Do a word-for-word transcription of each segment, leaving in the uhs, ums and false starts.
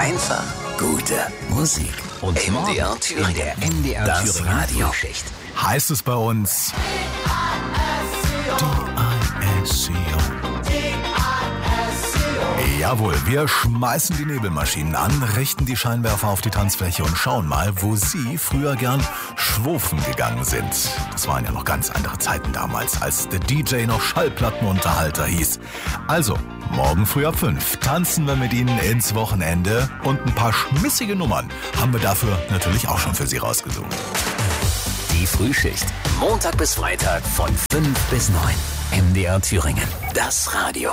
Einfach gute Musik. Und M D R Thüringen. Der M D R Das Thüringen Radio. Frühschicht. Heißt es bei uns D I S C O. Jawohl, wir schmeißen die Nebelmaschinen an, richten die Scheinwerfer auf die Tanzfläche und schauen mal, wo Sie früher gern schwufen gegangen sind. Das waren ja noch ganz andere Zeiten damals, als der D J noch Schallplattenunterhalter hieß. Also, morgen früh ab fünf tanzen wir mit Ihnen ins Wochenende und ein paar schmissige Nummern haben wir dafür natürlich auch schon für Sie rausgesucht. Die Frühschicht. Montag bis Freitag von fünf bis neun. M D R Thüringen. Das Radio.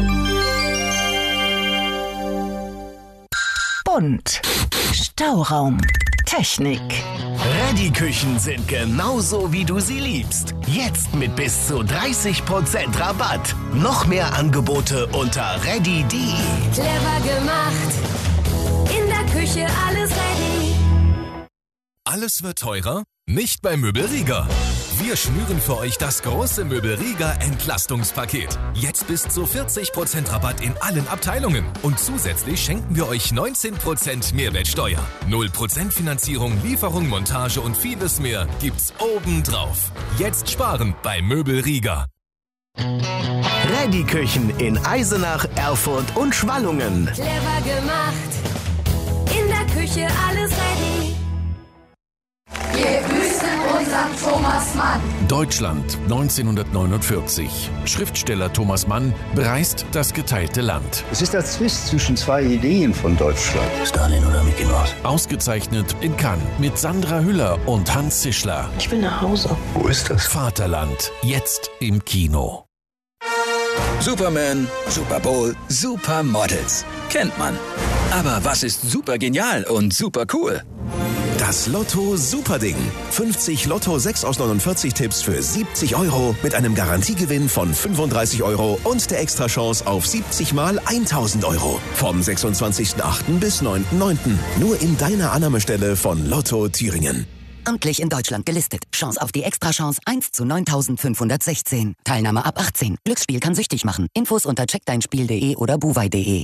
Bunt. Stauraum. Technik. Reddy-Küchen sind genauso, wie du sie liebst. Jetzt mit bis zu dreißig Prozent Rabatt. Noch mehr Angebote unter reddy punkt de. Clever gemacht. In der Küche alles ready. Alles wird teurer? Nicht bei Möbel Rieger. Wir schnüren für euch das große Möbel Rieger Entlastungspaket. Jetzt bis zu vierzig Prozent Rabatt in allen Abteilungen. Und zusätzlich schenken wir euch neunzehn Prozent Mehrwertsteuer. null Prozent Finanzierung, Lieferung, Montage und vieles mehr gibt's obendrauf. Jetzt sparen bei Möbel Rieger. Reddy-Küchen in Eisenach, Erfurt und Schwallungen. Clever gemacht. In der Küche alles ready. Wir grüßen unseren Thomas Mann. Deutschland neunzehnhundertneunundvierzig. Schriftsteller Thomas Mann bereist das geteilte Land. Es ist der Zwist zwischen zwei Ideen von Deutschland. Stalin oder Mickey Mouse? Ausgezeichnet in Cannes mit Sandra Hüller und Hans Zischler. Ich will nach Hause. Wo ist das? Vaterland, jetzt im Kino. Superman, Super Bowl, Supermodels. Kennt man. Aber was ist super genial und super cool? Das Lotto Superding. fünfzig Lotto sechs aus neunundvierzig Tipps für siebzig Euro mit einem Garantiegewinn von fünfunddreißig Euro und der Extrachance auf siebzig mal tausend Euro. Vom sechsundzwanzigsten achten bis neunten neunten Nur in deiner Annahmestelle von Lotto Thüringen. Amtlich in Deutschland gelistet. Chance auf die Extrachance eins zu neuntausendfünfhundertsechzehn. Teilnahme ab achtzehn. Glücksspiel kann süchtig machen. Infos unter checkdeinspiel punkt de oder buwei punkt de.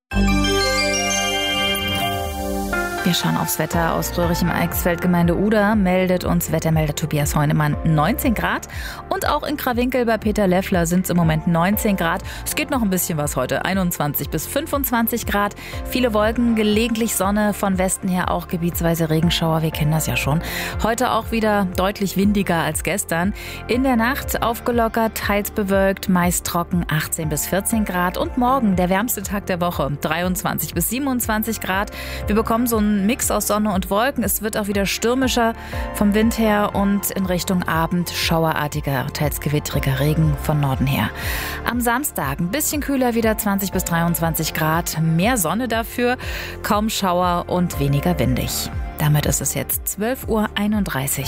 Wir schauen aufs Wetter aus Röhrig im Eichsfeld. Gemeinde Uda meldet uns Wettermelder Tobias Heunemann neunzehn Grad. Und auch in Krawinkel bei Peter Leffler sind es im Moment neunzehn Grad. Es geht noch ein bisschen was heute. einundzwanzig bis fünfundzwanzig Grad. Viele Wolken, gelegentlich Sonne, von Westen her auch gebietsweise Regenschauer. Wir kennen das ja schon. Heute auch wieder deutlich windiger als gestern. In der Nacht aufgelockert, teils bewölkt, meist trocken, achtzehn bis vierzehn Grad. Und morgen der wärmste Tag der Woche, dreiundzwanzig bis siebenundzwanzig Grad. Wir bekommen so ein Mix aus Sonne und Wolken. Es wird auch wieder stürmischer vom Wind her und in Richtung Abend schauerartiger, teils gewittriger Regen von Norden her. Am Samstag ein bisschen kühler, wieder zwanzig bis dreiundzwanzig Grad. Mehr Sonne dafür, kaum Schauer und weniger windig. Damit ist es jetzt zwölf Uhr einunddreißig.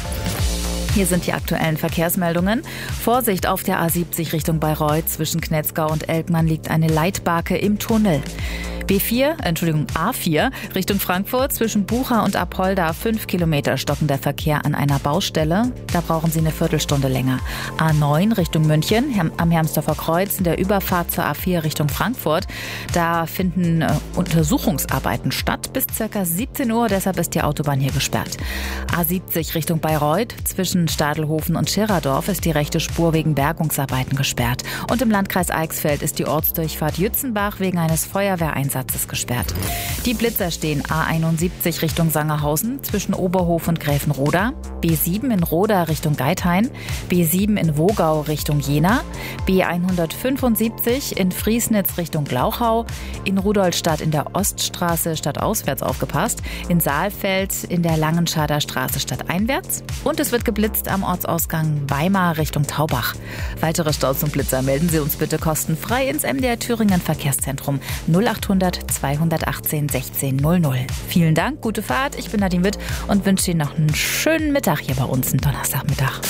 Hier sind die aktuellen Verkehrsmeldungen. Vorsicht auf der A siebzig Richtung Bayreuth. Zwischen Knetzgau und Elkmann liegt eine Leitbarke im Tunnel. B vier, Entschuldigung, A vier Richtung Frankfurt. Zwischen Bucha und Apolda fünf Kilometer stockender Verkehr an einer Baustelle. Da brauchen Sie eine Viertelstunde länger. A neun Richtung München am Hermsdorfer Kreuz in der Überfahrt zur A vier Richtung Frankfurt. Da finden äh, Untersuchungsarbeiten statt bis ca. siebzehn Uhr. Deshalb ist die Autobahn hier gesperrt. A siebzig Richtung Bayreuth. Zwischen Stadelhofen und Schirerdorf ist die rechte Spur wegen Bergungsarbeiten gesperrt. Und im Landkreis Eichsfeld ist die Ortsdurchfahrt Jützenbach wegen eines Feuerwehreinsatzes gesperrt. Die Blitzer stehen A einundsiebzig Richtung Sangerhausen zwischen Oberhof und Gräfenroda, B sieben in Roda Richtung Geithain, B sieben in Wogau Richtung Jena, B hundertfünfundsiebzig in Friesnitz Richtung Glauchau, in Rudolstadt in der Oststraße stadtauswärts aufgepasst, in Saalfeld in der Langenschader Straße stadteinwärts und es wird geblitzt am Ortsausgang Weimar Richtung Taubach. Weitere Staus und Blitzer melden Sie uns bitte kostenfrei ins M D R Thüringen Verkehrszentrum null achthundert zweihundertachtzehn sechzehn null null. Vielen Dank, gute Fahrt. Ich bin Nadine Witt und wünsche Ihnen noch einen schönen Mittag hier bei uns, einen Donnerstagmittag.